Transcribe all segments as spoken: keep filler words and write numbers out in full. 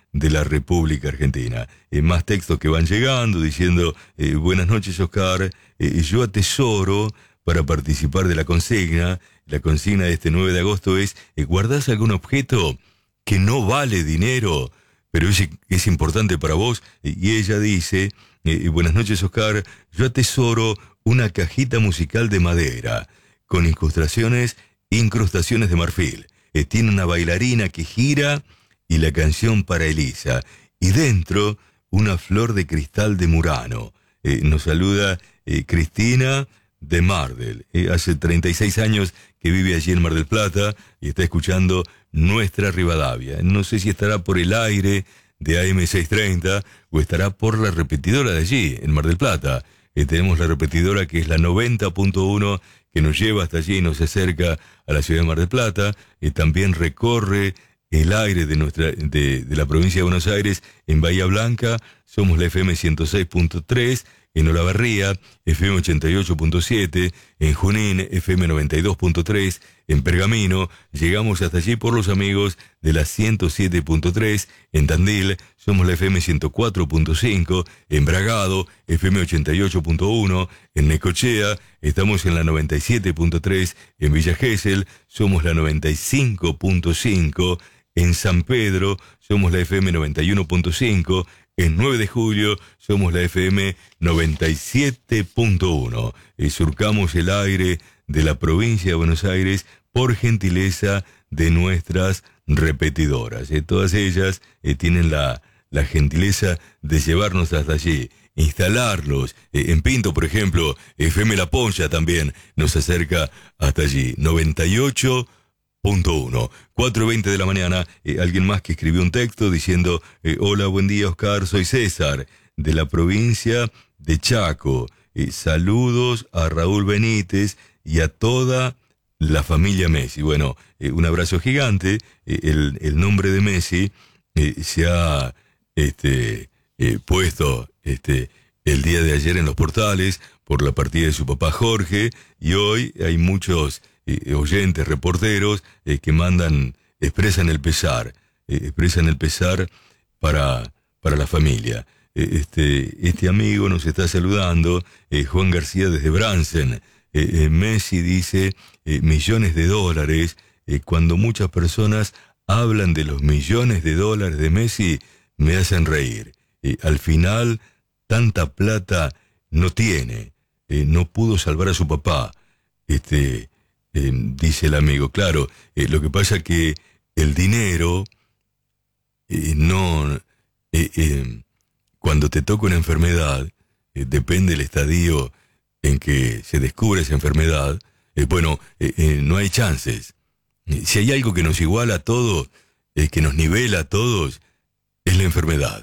de la República Argentina. Eh, más textos que van llegando diciendo, eh, buenas noches Oscar, eh, yo atesoro para participar de la consigna. La consigna de este nueve de agosto es, eh, ¿guardás algún objeto que no vale dinero, pero es, es importante para vos? Y ella dice, eh, buenas noches Oscar, yo atesoro una cajita musical de madera, con incrustaciones, incrustaciones de marfil. Eh, tiene una bailarina que gira y la canción para Elisa. Y dentro, una flor de cristal de Murano. Eh, nos saluda eh, Cristina de Mardel. Eh, hace treinta y seis años que vive allí en Mar del Plata y está escuchando Nuestra Rivadavia. No sé si estará por el aire de A M seiscientos treinta o estará por la repetidora de allí, en Mar del Plata. Eh, tenemos la repetidora que es la noventa punto uno, que nos lleva hasta allí y nos acerca a la ciudad de Mar del Plata. Eh, también recorre el aire de nuestra de, de la provincia de Buenos Aires en Bahía Blanca. Somos la F M ciento seis punto tres, en Olavarría, F M ochenta y ocho punto siete, en Junín, F M noventa y dos punto tres, en Pergamino, llegamos hasta allí por los amigos de la ciento siete punto tres, en Tandil, somos la F M ciento cuatro punto cinco, en Bragado, F M ochenta y ocho punto uno, en Necochea, estamos en la noventa y siete punto tres, en Villa Gesell, somos la noventa y cinco punto cinco, en San Pedro, somos la F M noventa y uno punto cinco, en nueve de julio somos la F M noventa y siete punto uno. Eh, surcamos el aire de la provincia de Buenos Aires por gentileza de nuestras repetidoras. Eh, todas ellas eh, tienen la, la gentileza de llevarnos hasta allí, instalarlos. Eh, en Pinto, por ejemplo, F M La Poncha también nos acerca hasta allí. noventa y ocho punto uno. cuatro veinte de la mañana, eh, alguien más que escribió un texto diciendo, eh, hola, buen día Oscar, soy César, de la provincia de Chaco. Eh, saludos a Raúl Benítez y a toda la familia Messi. Bueno, eh, un abrazo gigante. Eh, el, el nombre de Messi eh, se ha este, eh, puesto este, el día de ayer en los portales por la partida de su papá Jorge, y hoy hay muchos Eh, oyentes, reporteros, eh, que mandan, expresan el pesar, eh, expresan el pesar para, para la familia. Eh, este, este amigo nos está saludando, eh, Juan García desde Bransen. Eh, eh, Messi dice, eh, millones de dólares, eh, cuando muchas personas hablan de los millones de dólares de Messi, me hacen reír. Eh, al final, tanta plata no tiene, eh, no pudo salvar a su papá. Este... Eh, dice el amigo, claro, eh, lo que pasa es que el dinero eh, no, eh, eh, cuando te toca una enfermedad, eh, depende del estadio en que se descubre esa enfermedad, eh, bueno, eh, eh, no hay chances. Eh, si hay algo que nos iguala a todos, eh, que nos nivela a todos, es la enfermedad,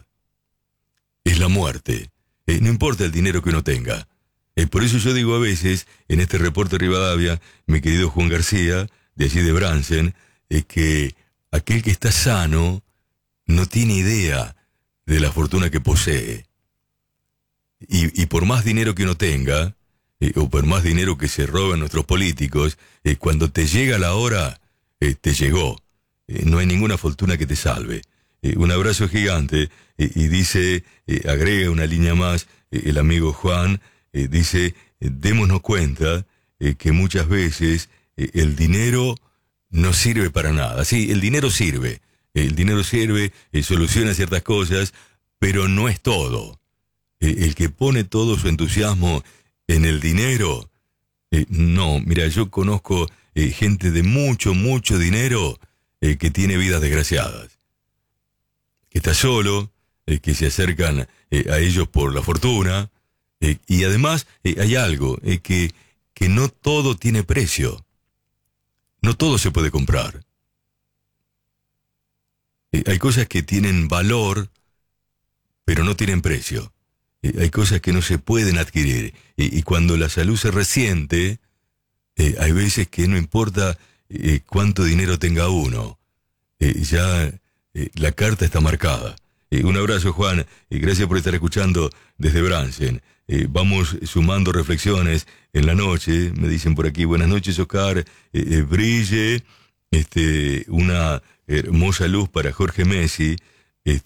es la muerte. Eh, no importa el dinero que uno tenga. Eh, por eso yo digo a veces, en este reporte de Rivadavia, mi querido Juan García, de allí de Bransen, eh, que aquel que está sano no tiene idea de la fortuna que posee. Y, y por más dinero que uno tenga, eh, o por más dinero que se roban nuestros políticos, eh, cuando te llega la hora, eh, te llegó. Eh, no hay ninguna fortuna que te salve. Eh, un abrazo gigante, eh, y dice, eh, agrega una línea más, eh, el amigo Juan, Eh, dice, eh, démonos cuenta eh, que muchas veces eh, el dinero no sirve para nada. Sí, el dinero sirve, eh, el dinero sirve, eh, soluciona ciertas cosas, pero no es todo. Eh, el que pone todo su entusiasmo en el dinero, eh, no, mira, yo conozco eh, gente de mucho, mucho dinero eh, que tiene vidas desgraciadas, que está solo, eh, que se acercan eh, a ellos por la fortuna. Eh, y además eh, hay algo, eh, que, que no todo tiene precio. No todo se puede comprar. Eh, hay cosas que tienen valor, pero no tienen precio. Eh, hay cosas que no se pueden adquirir. Eh, y cuando la salud se resiente, eh, hay veces que no importa eh, cuánto dinero tenga uno. Eh, ya eh, la carta está marcada. Eh, un abrazo, Juan, y gracias por estar escuchando desde Bransen. Eh, vamos sumando reflexiones en la noche. Me dicen por aquí, buenas noches Oscar, eh, eh, brille este, una hermosa luz para Jorge Messi,